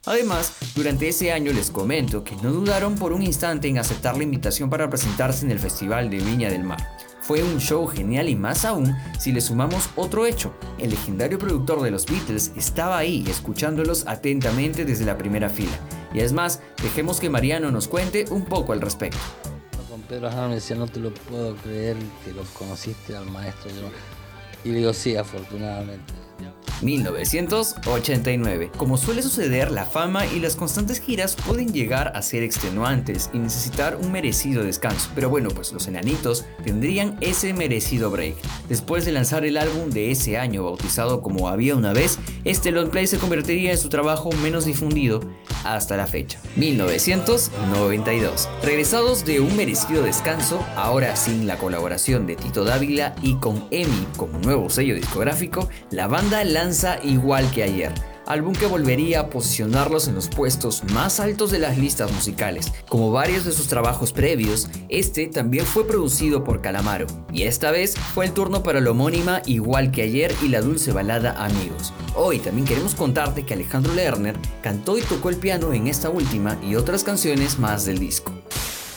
Además, durante ese año les comento que no dudaron por un instante en aceptar la invitación para presentarse en el Festival de Viña del Mar. Fue un show genial y más aún si le sumamos otro hecho. El legendario productor de los Beatles estaba ahí escuchándolos atentamente desde la primera fila. Y es más, dejemos que Mariano nos cuente un poco al respecto. Con Pedro Aznar me decía, no te lo puedo creer que lo conociste al maestro. Y le digo, sí, afortunadamente. 1989. Como suele suceder, la fama y las constantes giras pueden llegar a ser extenuantes y necesitar un merecido descanso. Pero bueno, pues los enanitos tendrían ese merecido break. Después de lanzar el álbum de ese año bautizado como Había una vez, este long play se convertiría en su trabajo menos difundido hasta la fecha. 1992. Regresados de un merecido descanso, ahora sin la colaboración de Tito Dávila y con EMI como nuevo sello discográfico, la banda lanza Igual que ayer, álbum que volvería a posicionarlos en los puestos más altos de las listas musicales. Como varios de sus trabajos previos, este también fue producido por Calamaro, y esta vez fue el turno para la homónima Igual que ayer y la dulce balada Amigos. Hoy también queremos contarte que Alejandro Lerner cantó y tocó el piano en esta última y otras canciones más del disco.